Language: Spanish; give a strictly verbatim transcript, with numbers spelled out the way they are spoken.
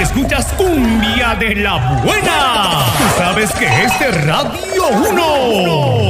escuchas cumbia de la buena. Tú sabes que este Radio uno.